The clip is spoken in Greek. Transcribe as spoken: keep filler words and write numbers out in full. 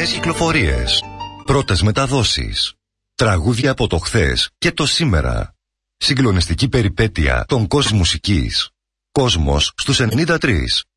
νέες κυκλοφορίες, πρώτες μεταδόσεις, τραγούδια από το χθες και το σήμερα. Συγκλονιστική περιπέτεια των κόσμου μουσικής. Κόσμος στους ενενήντα τρία.